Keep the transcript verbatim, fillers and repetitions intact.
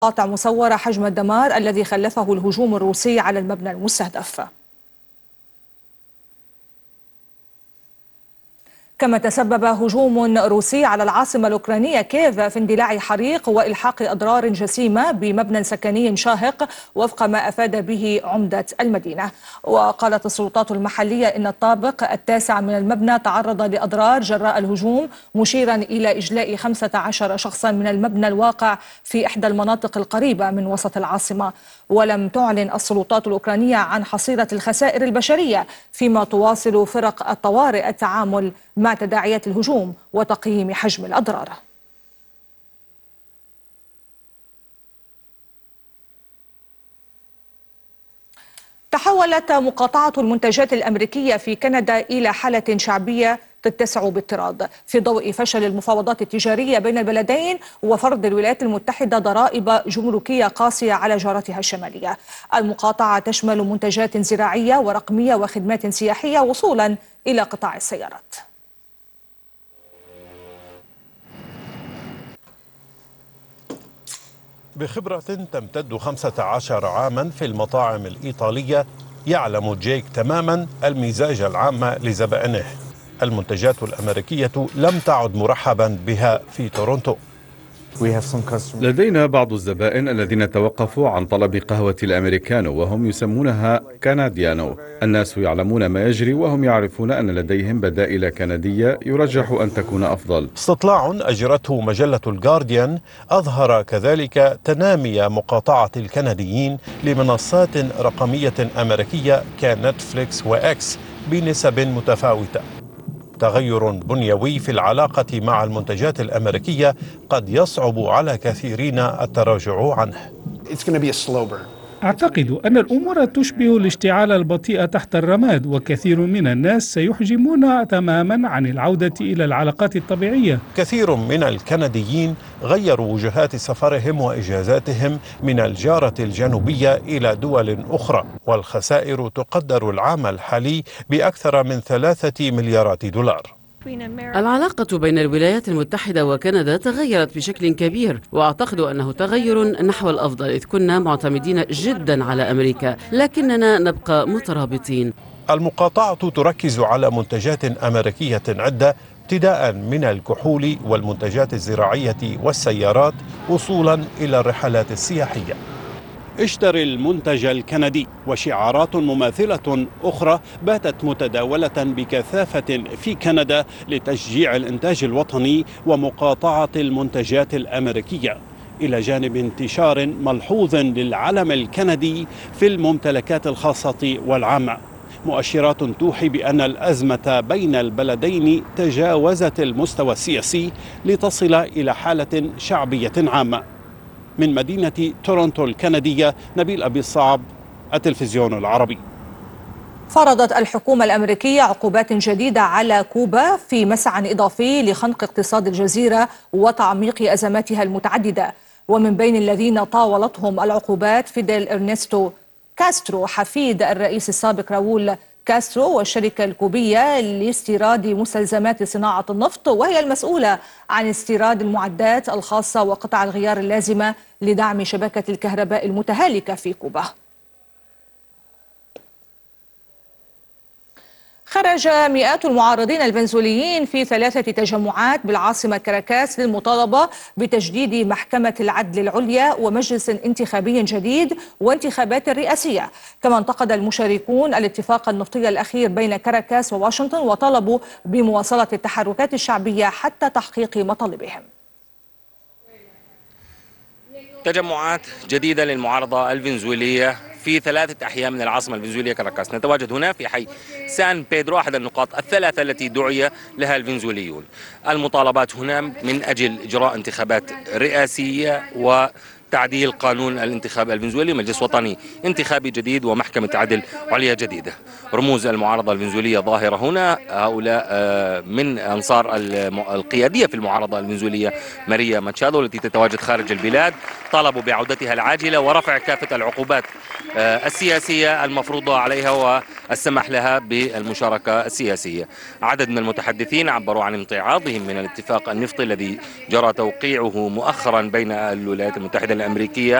مقاطع مصورة حجم الدمار الذي خلفه الهجوم الروسي على المبنى المستهدف. كما تسبب هجوم روسي على العاصمة الأوكرانية كييف في اندلاع حريق وإلحاق أضرار جسيمة بمبنى سكني شاهق وفق ما أفاد به عمدة المدينة. وقالت السلطات المحلية إن الطابق التاسع من المبنى تعرض لأضرار جراء الهجوم، مشيرا إلى إجلاء خمسة عشر شخصا من المبنى الواقع في إحدى المناطق القريبة من وسط العاصمة. ولم تعلن السلطات الأوكرانية عن حصيلة الخسائر البشرية، فيما تواصل فرق الطوارئ التعامل مع تداعيات الهجوم وتقييم حجم الأضرار. تحولت مقاطعة المنتجات الأمريكية في كندا إلى حالة شعبية تتسع باضطراد في ضوء فشل المفاوضات التجارية بين البلدين وفرض الولايات المتحدة ضرائب جمركية قاسية على جارتها الشمالية. المقاطعة تشمل منتجات زراعية ورقمية وخدمات سياحية وصولا إلى قطاع السيارات. بخبرة تمتد خمسة عشر عاما في المطاعم الإيطالية، يعلم جيك تماما المزاج العام لزبائنه. المنتجات الأمريكية لم تعد مرحبا بها في تورونتو. لدينا بعض الزبائن الذين توقفوا عن طلب قهوة الأمريكانو وهم يسمونها كنديانو. الناس يعلمون ما يجري وهم يعرفون أن لديهم بدائل كندية يرجح أن تكون أفضل. استطلاع أجرته مجلة الجارديان أظهر كذلك تنامي مقاطعة الكنديين لمنصات رقمية أمريكية كنتفليكس وإكس بنسب متفاوتة. تغير بنيوي في العلاقة مع المنتجات الأمريكية قد يصعب على كثيرين التراجع عنه. أعتقد أن الأمور تشبه الاشتعال البطيء تحت الرماد، وكثير من الناس سيحجمون تماما عن العودة إلى العلاقات الطبيعية. كثير من الكنديين غيروا وجهات سفرهم وإجازاتهم من الجارة الجنوبية إلى دول أخرى، والخسائر تقدر العام الحالي بأكثر من ثلاثة مليارات دولار. العلاقة بين الولايات المتحدة وكندا تغيرت بشكل كبير، وأعتقد أنه تغير نحو الأفضل، إذ كنا معتمدين جدا على أمريكا لكننا نبقى مترابطين. المقاطعة تركز على منتجات أمريكية عدة، ابتداء من الكحول والمنتجات الزراعية والسيارات وصولا إلى الرحلات السياحية. اشتري المنتج الكندي، وشعارات مماثلة أخرى باتت متداولة بكثافة في كندا لتشجيع الإنتاج الوطني ومقاطعة المنتجات الأمريكية، إلى جانب انتشار ملحوظ للعلم الكندي في الممتلكات الخاصة والعامة. مؤشرات توحي بأن الأزمة بين البلدين تجاوزت المستوى السياسي لتصل إلى حالة شعبية عامة. من مدينة تورونتو الكندية، نبيل أبي الصعب، التلفزيون العربي. فرضت الحكومة الأمريكية عقوبات جديدة على كوبا في مسعى إضافي لخنق اقتصاد الجزيرة وتعميق أزماتها المتعددة. ومن بين الذين طاولتهم العقوبات فيديل إرنستو كاسترو، حفيد الرئيس السابق راؤول كاسترو، والشركة الكوبية لاستيراد مستلزمات صناعة النفط، وهي المسؤولة عن استيراد المعدات الخاصة وقطع الغيار اللازمة لدعم شبكة الكهرباء المتهالكة في كوبا. خرج مئات المعارضين الفنزويليين في ثلاثة تجمعات بالعاصمة كاراكاس للمطالبة بتجديد محكمة العدل العليا ومجلس انتخابي جديد وانتخابات رئاسية. كما انتقد المشاركون الاتفاق النفطي الأخير بين كاراكاس وواشنطن، وطالبوا بمواصلة التحركات الشعبية حتى تحقيق مطالبهم. تجمعات جديدة للمعارضة الفنزويلية في ثلاثة أحياء من العاصمة الفنزويلية كاراكاس. نتواجد هنا في حي سان بيدرو، أحد النقاط الثلاثة التي دعي لها الفنزويليون. المطالبات هنا من أجل إجراء انتخابات رئاسية و تعديل قانون الانتخاب الفنزويلي، مجلس وطني انتخابي جديد ومحكمة عدل عليا جديدة. رموز المعارضة الفنزويلية ظاهرة هنا، هؤلاء من أنصار القيادية في المعارضة الفنزويلية ماريا ماتشادو التي تتواجد خارج البلاد، طالبوا بعودتها العاجلة ورفع كافة العقوبات السياسية المفروضة عليها السمح لها بالمشاركة السياسية. عدد من المتحدثين عبروا عن امتعاضهم من الاتفاق النفطي الذي جرى توقيعه مؤخرا بين الولايات المتحدة الأمريكية